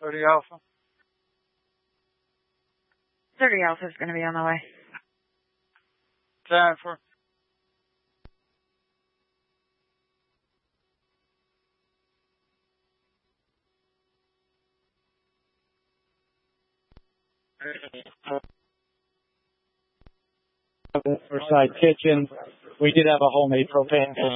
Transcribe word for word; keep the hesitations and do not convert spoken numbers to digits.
thirty Alpha. thirty Alpha is going to be on the way. Time for. Riverside Kitchen. We did have a homemade propane tank.